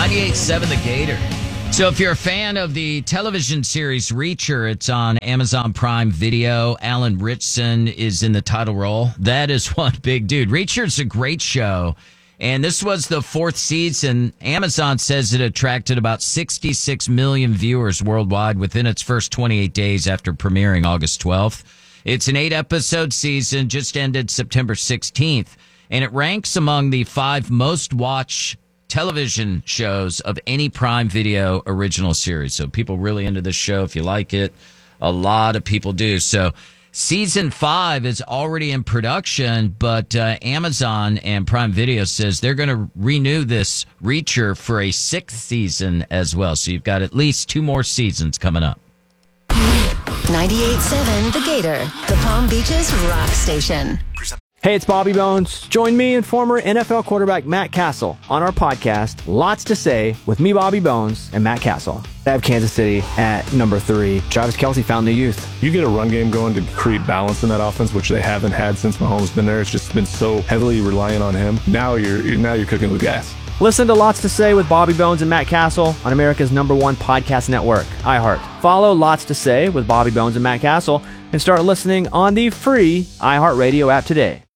98.7 The Gator. So if you're a fan of the television series Reacher, it's on Amazon Prime Video. Alan Ritchson is in the title role. That is one big dude. Reacher's a great show. And this was the 4th season. Amazon says it attracted about 66 million viewers worldwide within its first 28 days after premiering August 12th. It's an 8-episode season, just ended September 16th. And it ranks among the 5 most watched television shows of any Prime Video original series. So people really into this show. If you like it, a lot of people do. So season 5 is already in production, but Amazon and Prime Video says they're going to renew this Reacher for a 6th season as well. So you've got at least 2 more seasons coming up. 98.7 The Gator, the Palm Beaches rock station. Hey, it's Bobby Bones. Join me and former NFL quarterback Matt Castle on our podcast, Lots to Say, with me, Bobby Bones, and Matt Castle. I have Kansas City at number 3. Travis Kelce found new youth. You get a run game going to create balance in that offense, which they haven't had since Mahomes been there. It's just been so heavily reliant on him. Now you're cooking with gas. Listen to Lots to Say with Bobby Bones and Matt Castle on America's #1 podcast network, iHeart. Follow Lots to Say with Bobby Bones and Matt Castle and start listening on the free iHeartRadio app today.